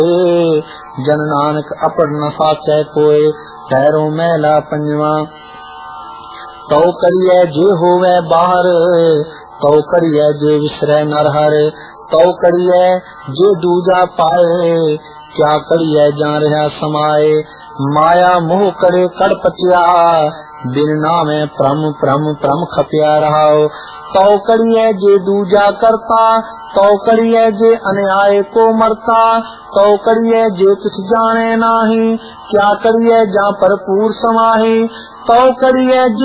जन नानक अपड़ न साचै कोय, पैरों मैला पंजवा। तो करिए जे होवे बाहर, तो करिए जे विसरै नरहर, तो करिए जे दूजा पाए, क्या करिए जा रहा समाए। माया मोह करे कड़ पचिया, बिन नामे प्रम प्रम प्रम खपिया रहाओ। तो करिए जे दूजा करता, तो करिए जे अन्याय को मरता, तो करिए जे कुछ जाने नाही, क्या करिए जा पर पूर समाही। तो करिए